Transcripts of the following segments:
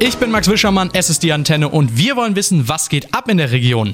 Ich bin Max Wischermann, es ist die Antenne und wir wollen wissen, was geht ab in der Region.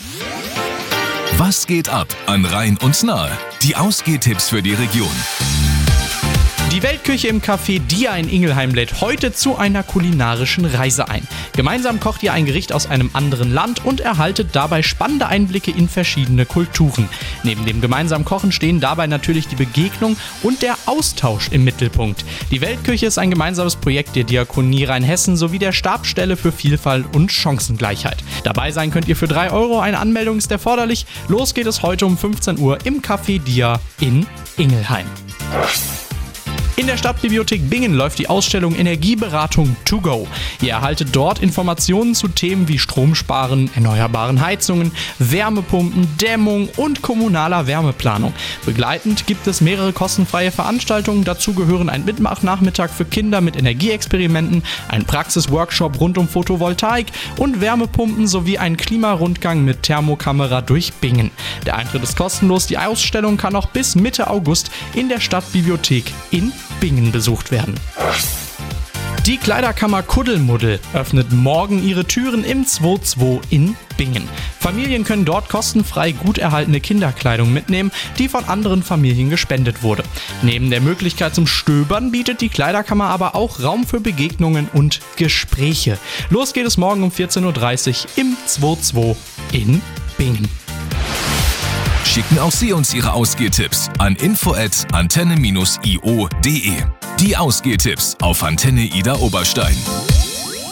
Was geht ab an Rhein und Nahe? Die Ausgehtipps für die Region. Die Weltküche im Café Dia in Ingelheim lädt heute zu einer kulinarischen Reise ein. Gemeinsam kocht ihr ein Gericht aus einem anderen Land und erhaltet dabei spannende Einblicke in verschiedene Kulturen. Neben dem gemeinsamen Kochen stehen dabei natürlich die Begegnung und der Austausch im Mittelpunkt. Die Weltküche ist ein gemeinsames Projekt der Diakonie Rheinhessen sowie der Stabsstelle für Vielfalt und Chancengleichheit. Dabei sein könnt ihr für 3 €, eine Anmeldung ist erforderlich. Los geht es heute um 15 Uhr im Café Dia in Ingelheim. In der Stadtbibliothek Bingen läuft die Ausstellung Energieberatung to go. Ihr erhaltet dort Informationen zu Themen wie Stromsparen, erneuerbaren Heizungen, Wärmepumpen, Dämmung und kommunaler Wärmeplanung. Begleitend gibt es mehrere kostenfreie Veranstaltungen. Dazu gehören ein Mitmachnachmittag für Kinder mit Energieexperimenten, ein Praxisworkshop rund um Photovoltaik und Wärmepumpen sowie ein Klimarundgang mit Thermokamera durch Bingen. Der Eintritt ist kostenlos. Die Ausstellung kann noch bis Mitte August in der Stadtbibliothek in Bingen besucht werden. Die Kleiderkammer Kuddelmuddel öffnet morgen ihre Türen im 2.2 in Bingen. Familien können dort kostenfrei gut erhaltene Kinderkleidung mitnehmen, die von anderen Familien gespendet wurde. Neben der Möglichkeit zum Stöbern bietet die Kleiderkammer aber auch Raum für Begegnungen und Gespräche. Los geht es morgen um 14:30 Uhr im 2.2 in Bingen. Schicken auch Sie uns Ihre Ausgehtipps an info@antenne-io.de. Die Ausgehtipps auf Antenne Ida Oberstein.